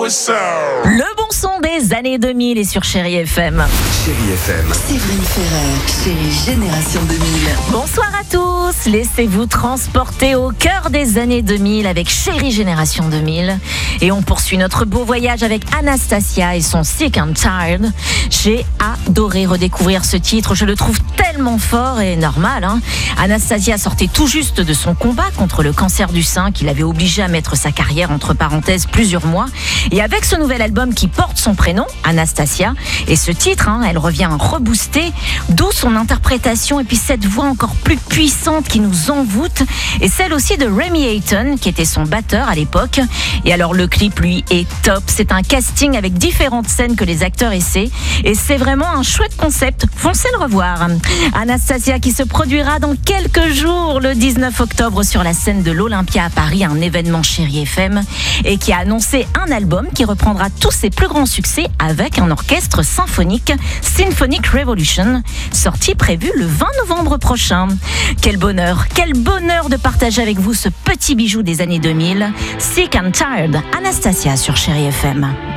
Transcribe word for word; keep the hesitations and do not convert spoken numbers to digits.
what's up? Le bon son des années deux mille est sur Chérie F M. Chérie F M. Séverine Ferrer, Chérie Génération deux mille. Bonsoir à tous, laissez-vous transporter au cœur des années deux mille avec Chérie Génération deux mille. Et on poursuit notre beau voyage avec Anastacia et son Sick and Tired. J'ai adoré redécouvrir ce titre, je le trouve tellement fort et normal. Hein. Anastacia sortait tout juste de son combat contre le cancer du sein qui l'avait obligé à mettre sa carrière entre parenthèses plusieurs mois. Et avec ce nouvel album qui porte son prénom, Anastacia, et ce titre, hein, elle revient rebooster, d'où son interprétation et puis cette voix encore plus puissante qui nous envoûte, et celle aussi de Remy Hayton qui était son batteur à l'époque. Et alors le clip lui est top, c'est un casting avec différentes scènes que les acteurs essaient et c'est vraiment un chouette concept, foncez le revoir. Anastacia qui se produira dans quelques jours le dix-neuf octobre sur la scène de l'Olympia à Paris, un événement Chérie F M, et qui a annoncé un album qui reprendra tous ses plus grands succès avec un orchestre symphonique, Symphonic Revolution, sorti prévu le vingt novembre prochain. Quel bonheur, quel bonheur de partager avec vous ce petit bijou des années deux mille, Sick and Tired, Anastacia sur Chérie F M.